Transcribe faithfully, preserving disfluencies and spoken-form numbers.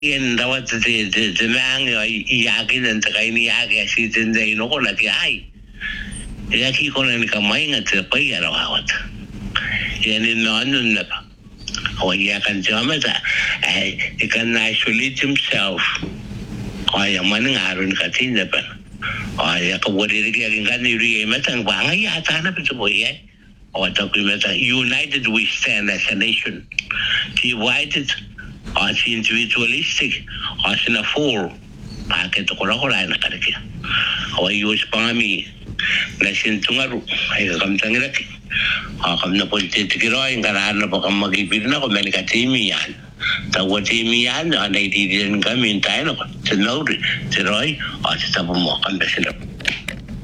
yen dawat de de de mang yakin and kaini yaki asitin de no ko lati ai ya ki ko ne ka mai ngat pa ya ra wat yen no anun na o ya kan jama da ai he can isolate himself o ya man ngarun ka tin da ban o ya ko wori ri ya kan ni ri matan ba nga ya ta na pa bo ye o ta ku meta united we stand as a nation divided as individualistic as in a four paket ko ra ko ra na kariki o yu spami na sintungaru ay kam tangiraki a kam na politik ro ingara na pa kam magibir na ko men ka timi yan ta wo timi yan na di din kami tayo no tinori tiroi at sa mo kan sila